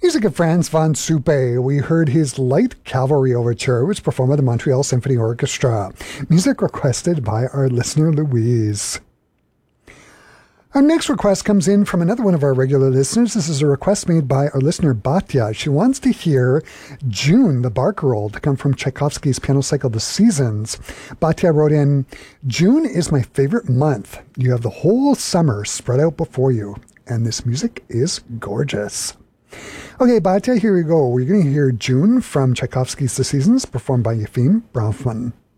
Music of Franz von Suppe. We heard his Light Cavalry Overture, which was performed by the Montreal Symphony Orchestra. Music requested by our listener, Louise. Our next request comes in from another one of our regular listeners. This is a request made by our listener, Batya. She wants to hear June, the Barcarolle, to come from Tchaikovsky's piano cycle, The Seasons. Batya wrote in, June is my favorite month. You have the whole summer spread out before you, and this music is gorgeous. Okay, Batya, here we go. We're going to hear June from Tchaikovsky's The Seasons, performed by Yefim Bronfman.